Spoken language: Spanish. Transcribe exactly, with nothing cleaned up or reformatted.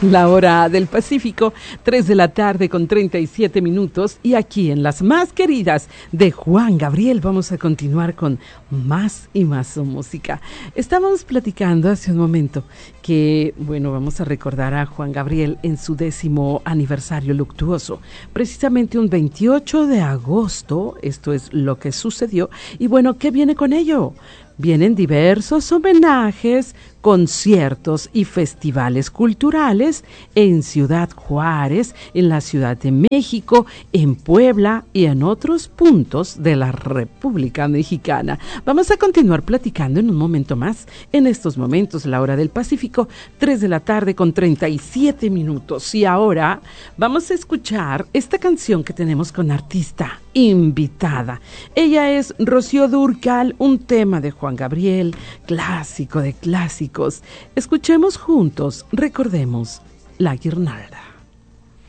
la hora del Pacífico, tres de la tarde con treinta y siete minutos, y aquí en Las Más Queridas de Juan Gabriel vamos a continuar con más y más música. Estábamos platicando hace un momento que, bueno, vamos a recordar a Juan Gabriel en su décimo aniversario luctuoso, precisamente un veintiocho de agosto, esto es lo que sucedió, y bueno, ¿qué viene con ello? Vienen diversos homenajes, conciertos y festivales culturales en Ciudad Juárez, en la Ciudad de México, en Puebla y en otros puntos de la República Mexicana. Vamos a continuar platicando en un momento más. En estos momentos, la hora del Pacífico, tres de la tarde con treinta y siete minutos. Y ahora vamos a escuchar esta canción que tenemos con artista invitada. Ella es Rocío Dúrcal, un tema de Juan Gabriel, clásico de clásicos. Escuchemos juntos, recordemos La Guirnalda.